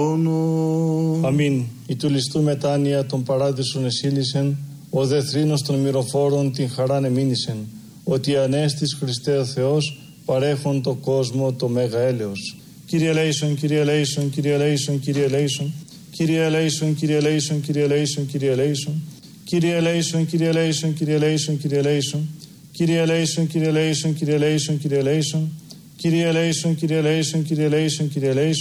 Αμήν. Η του ληστού μετάνοια των παράδεισων εσύλισεν, ο δε θρήνος των μυροφόρων την χαράν εμήνησεν, ότι ανέστης Χριστέ ο Θεός παρέχον το κόσμο το μέγα έλεος. Κύριε ελέησον, Κύριε ελέησον, Κύριε ελέησον, Κύριε ελέησον, Κύριε ελέησον, Κύριε ελέησον, Κύριε ελέησον, Κύριε ελέησον, Κύριε ελέησον, Κύριε ελέησον, Κύριε ελέησον, Κύριε ελέησον, Κύριε ελέησον, Κύριε ελέησον, Κύριε ελέησον, Κύριε ελέησον, Κύριε ελέησον, Κύριε ελέησον, Κύριε ελέησον, Κύριε ελέησον.